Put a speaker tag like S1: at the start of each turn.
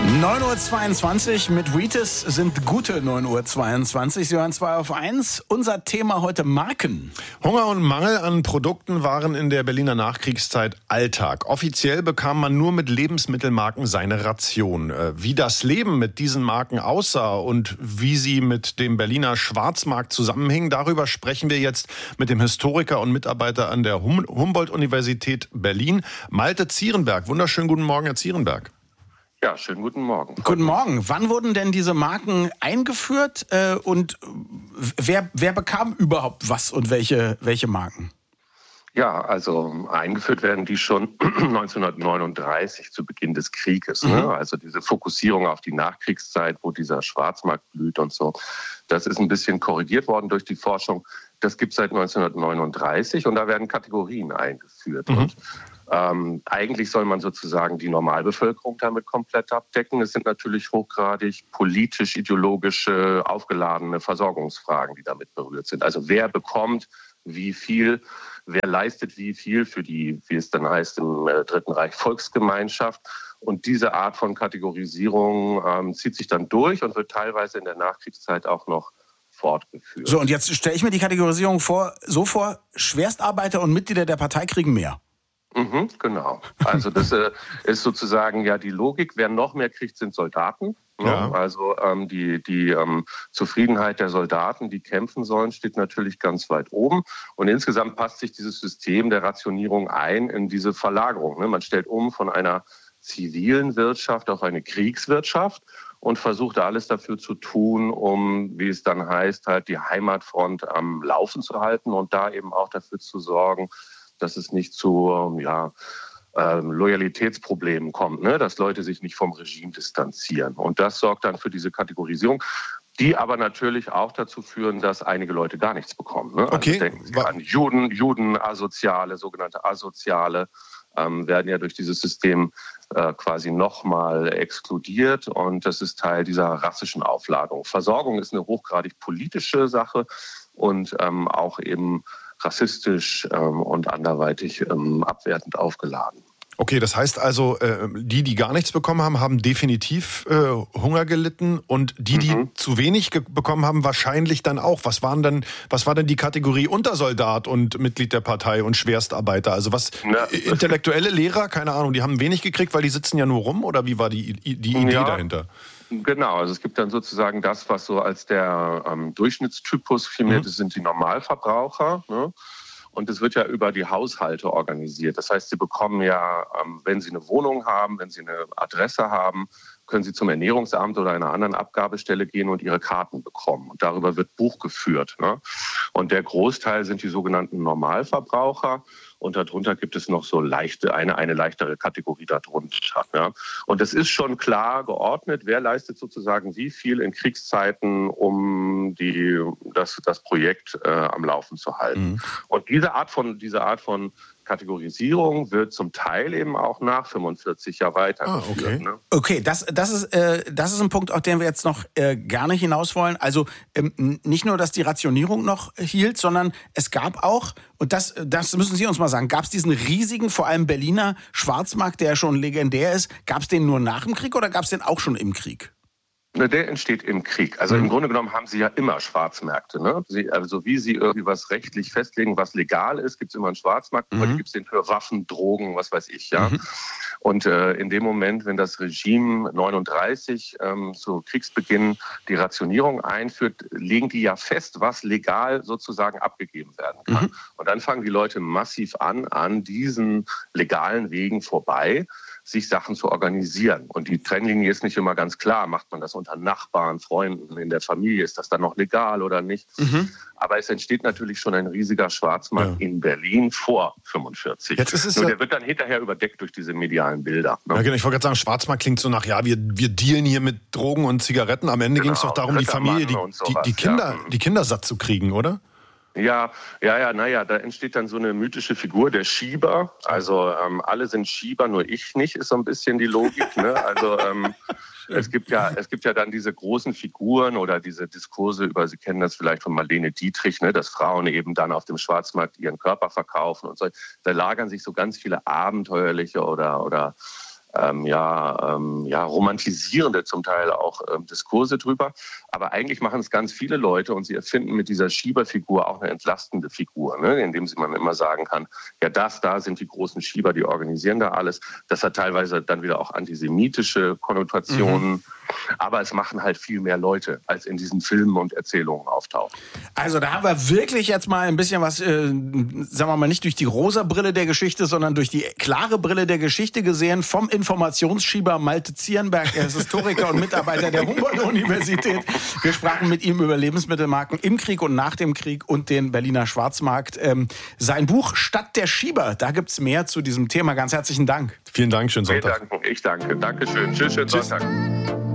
S1: 9:22 Uhr mit Wheaties sind gute 9:22 Uhr. Sie hören 2 auf 1. Unser Thema heute Marken.
S2: Hunger und Mangel an Produkten waren in der Berliner Nachkriegszeit Alltag. Offiziell bekam man nur mit Lebensmittelmarken seine Ration. Wie das Leben mit diesen Marken aussah und wie sie mit dem Berliner Schwarzmarkt zusammenhingen, darüber sprechen wir jetzt mit dem Historiker und Mitarbeiter an der Humboldt-Universität Berlin, Malte Zierenberg. Wunderschönen guten Morgen, Herr Zierenberg.
S3: Ja, schönen guten Morgen.
S1: Guten Morgen. Wann wurden denn diese Marken eingeführt und wer bekam überhaupt was und welche Marken?
S3: Ja, also eingeführt werden die schon 1939 zu Beginn des Krieges. Ne? Also diese Fokussierung auf die Nachkriegszeit, wo dieser Schwarzmarkt blüht und so. Das ist ein bisschen korrigiert worden durch die Forschung. Das gibt es seit 1939 und da werden Kategorien eingeführt. Und eigentlich soll man sozusagen die Normalbevölkerung damit komplett abdecken. Es sind natürlich hochgradig politisch, ideologische, aufgeladene Versorgungsfragen, die damit berührt sind. Also wer bekommt wie viel, wer leistet wie viel für die, wie es dann heißt im Dritten Reich, Volksgemeinschaft. Und diese Art von Kategorisierung zieht sich dann durch und wird teilweise in der Nachkriegszeit auch noch fortgeführt.
S1: So, und jetzt stelle ich mir die Kategorisierung vor, Schwerstarbeiter und Mitglieder der Partei kriegen mehr.
S3: Genau. Also das ist sozusagen ja die Logik. Wer noch mehr kriegt, sind Soldaten. Ja. Also die Zufriedenheit der Soldaten, die kämpfen sollen, steht natürlich ganz weit oben. Und insgesamt passt sich dieses System der Rationierung ein in diese Verlagerung. Ne? Man stellt um von einer zivilen Wirtschaft auf eine Kriegswirtschaft und versucht alles dafür zu tun, um, wie es dann heißt, halt die Heimatfront am Laufen zu halten und da eben auch dafür zu sorgen, dass es nicht zu Loyalitätsproblemen kommt, ne? Dass Leute sich nicht vom Regime distanzieren. Und das sorgt dann für diese Kategorisierung, die aber natürlich auch dazu führen, dass einige Leute gar nichts bekommen. Ne?
S2: Okay.
S3: Also denken Sie an Juden, Asoziale, sogenannte Asoziale, werden ja durch dieses System quasi nochmal exkludiert. Und das ist Teil dieser rassischen Aufladung. Versorgung ist eine hochgradig politische Sache und auch eben rassistisch und anderweitig abwertend aufgeladen.
S2: Okay, das heißt also, die gar nichts bekommen haben, haben definitiv Hunger gelitten und die zu wenig bekommen haben, wahrscheinlich dann auch. Was war denn die Kategorie Untersoldat und Mitglied der Partei und Schwerstarbeiter? Also intellektuelle Lehrer, keine Ahnung, die haben wenig gekriegt, weil die sitzen ja nur rum? Oder wie war die Idee dahinter?
S3: Genau, also es gibt dann sozusagen das, was so als der Durchschnittstypus firmiert ist, sind die Normalverbraucher. Ne? Und es wird ja über die Haushalte organisiert. Das heißt, sie bekommen ja, wenn sie eine Wohnung haben, wenn sie eine Adresse haben, können sie zum Ernährungsamt oder einer anderen Abgabestelle gehen und ihre Karten bekommen. Und darüber wird Buch geführt. Ne? Und der Großteil sind die sogenannten Normalverbraucher. Und darunter gibt es noch so eine leichtere Kategorie darunter. Ja? Und es ist schon klar geordnet, wer leistet sozusagen wie viel in Kriegszeiten, um das Projekt am Laufen zu halten. Und diese Art von Kategorisierung wird zum Teil eben auch nach 45 ja weitergeführt.
S1: Okay, ne? Okay, das ist ein Punkt, auf den wir jetzt noch gerne hinaus wollen. Also nicht nur, dass die Rationierung noch hielt, sondern es gab auch, und das müssen Sie uns mal sagen, gab es diesen riesigen, vor allem Berliner Schwarzmarkt, der schon legendär ist, gab es den nur nach dem Krieg oder gab es den auch schon im Krieg?
S3: Der entsteht im Krieg. Also im Grunde genommen haben Sie ja immer Schwarzmärkte. Ne? Also wie Sie irgendwie was rechtlich festlegen, was legal ist, gibt es immer einen Schwarzmarkt. Heute gibt es den für Waffen, Drogen, was weiß ich. Ja. Und in dem Moment, wenn das Regime 39 zu Kriegsbeginn die Rationierung einführt, legen die ja fest, was legal sozusagen abgegeben werden kann. Und dann fangen die Leute massiv an diesen legalen Wegen vorbei, sich Sachen zu organisieren. Und die Trennlinie ist nicht immer ganz klar. Macht man das unter Nachbarn, Freunden, in der Familie? Ist das dann noch legal oder nicht? Aber es entsteht natürlich schon ein riesiger Schwarzmarkt in Berlin vor 45.
S2: Jetzt ist es
S3: Nur der wird dann hinterher überdeckt durch diese medialen Bilder. Ne?
S2: Ja, genau. Ich wollte gerade sagen, Schwarzmarkt klingt so nach, wir dealen hier mit Drogen und Zigaretten. Am Ende ging es doch darum, die Familie, die Kinder satt zu kriegen, oder?
S3: Ja, da entsteht dann so eine mythische Figur, der Schieber. Also alle sind Schieber, nur ich nicht, ist so ein bisschen die Logik. Ne? Also es gibt ja dann diese großen Figuren oder diese Diskurse Sie kennen das vielleicht von Marlene Dietrich, ne? Dass Frauen eben dann auf dem Schwarzmarkt ihren Körper verkaufen und so. Da lagern sich so ganz viele abenteuerliche oder romantisierende zum Teil auch Diskurse drüber. Aber eigentlich machen es ganz viele Leute und sie erfinden mit dieser Schieberfigur auch eine entlastende Figur, ne? Indem man immer sagen kann, ja, da sind die großen Schieber, die organisieren da alles. Das hat teilweise dann wieder auch antisemitische Konnotationen. Aber es machen halt viel mehr Leute, als in diesen Filmen und Erzählungen auftauchen.
S1: Also da haben wir wirklich jetzt mal ein bisschen was, sagen wir mal, nicht durch die rosa Brille der Geschichte, sondern durch die klare Brille der Geschichte gesehen. Vom Informationsschieber Malte Zierenberg, er ist Historiker und Mitarbeiter der Humboldt-Universität. Wir sprachen mit ihm über Lebensmittelmarken im Krieg und nach dem Krieg und den Berliner Schwarzmarkt. Sein Buch Stadt der Schieber, da gibt's mehr zu diesem Thema. Ganz herzlichen Dank.
S2: Vielen Dank, schönen Sonntag.
S3: Ich danke. Dankeschön. Tschüss, schönen Sonntag.